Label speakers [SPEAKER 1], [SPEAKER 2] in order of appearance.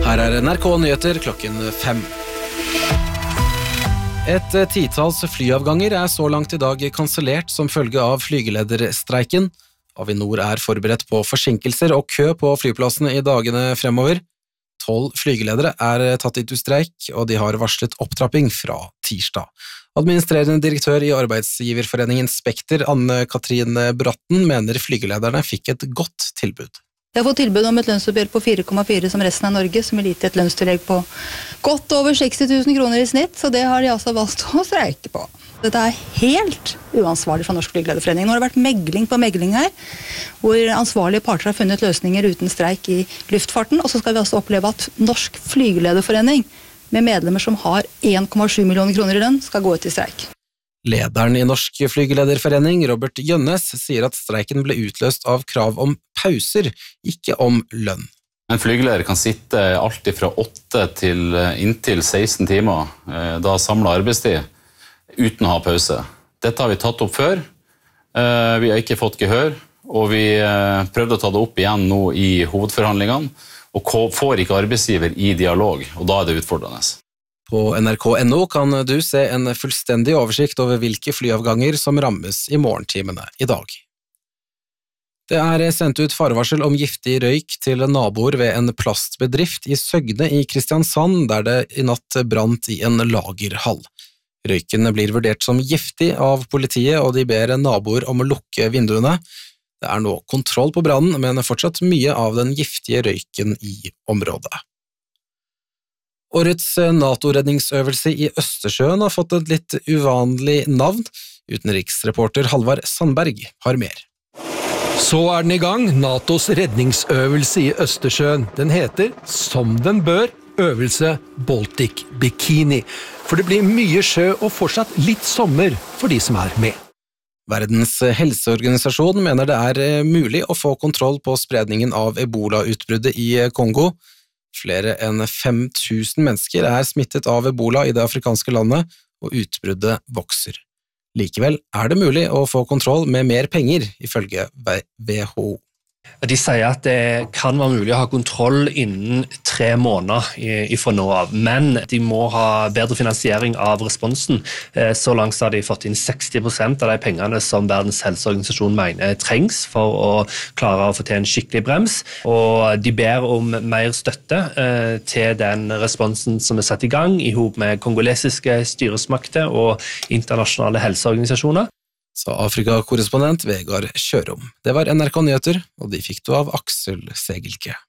[SPEAKER 1] Her NRK Nyheter klokken 5. Et titalls flyavganger så langt I dag kansellert som følge av flygelederstreiken. Avinor forberedt på forsinkelser og kø på flyplassene I dagene fremover. 12 flygeledere tatt ut streik, og de har varslet opptrapping fra tirsdag. Administrerende direktør I Arbeidsgiverforeningen Spekter, Anne-Katrin Bratten, mener flygelederne fikk et godt tilbud.
[SPEAKER 2] Jeg har fått tilbud om et lønnsoppgjør på 4,4 som resten av Norge, som gitt et lønnstillegg på godt over 60 000 kroner I snitt, så det har de altså valgt å streike på. Dette helt uansvarlig fra Norsk Flygelederforening. Nå har det vært megling på megling her, hvor ansvarlige parter har funnet løsninger uten streik I luftfarten, og så skal vi altså oppleve at Norsk Flygelederforening, med medlemmer som har 1,7 millioner kroner I lønn, skal gå ut I streik.
[SPEAKER 1] Lederen I Norsk Flygelederforening, Robert Gjønnes, sier at streiken ble utløst av krav om pauser, ikke om lønn.
[SPEAKER 3] En flygeleder kan sitte alltid fra 8 til inntil 16 timer, da samlet arbeidstid, uten å ha pause. Dette har vi tatt opp før, vi har ikke fått gehør, og vi prøvde å ta det opp igjen nå I hovedforhandlingene, og får ikke arbeidsgiver I dialog, og da det utfordrende.
[SPEAKER 1] På NRK.no kan du se en fullstendig oversikt over hvilke flyavganger som rammes I morgentimene I dag. Det sendt ut farevarsel om giftig røyk til naboer ved en plastbedrift I Søgne I Kristiansand, der det I natt brant I en lagerhall. Røyken blir vurdert som giftig av politiet, og de ber naboer om å lukke vinduene. Det nå kontroll på brannen, men fortsatt mye av den giftige røyken I området. Årets NATO-redningsøvelse I Østersjøen har fått et litt uvanlig navn. Utenriksreporter Halvard Sandberg har mer.
[SPEAKER 4] Så den I gang, NATOs redningsøvelse I Østersjøen. Den heter, som den bør, øvelse Baltic Bikini. For det blir mye sjø og fortsatt litt sommer for de som med.
[SPEAKER 1] Verdens helseorganisasjon mener det mulig å få kontroll på spredningen av Ebola-utbruddet I Kongo. Flere enn 5000 mennesker smittet av Ebola I det afrikanske landet, og utbruddet vokser. Likevel det mulig å få kontroll med mer penger, ifølge WHO.
[SPEAKER 5] De sier at det kan være mulig å ha kontroll innen 3 måneder fra nå av, men de må ha bedre finansiering av responsen. Så langt har de fått inn 60% av de pengene som Verdens helseorganisasjon mener trengs for å klare å få til en skikkelig brems, og de ber om mer støtte til den responsen som satt I gang I hop med kongolesiske styresmakter og internasjonale helseorganisasjoner.
[SPEAKER 1] Sa Afrika-korrespondent Vegard Kjørom. Det var NRK Nyheter, og de fikk du av Aksel Segelke.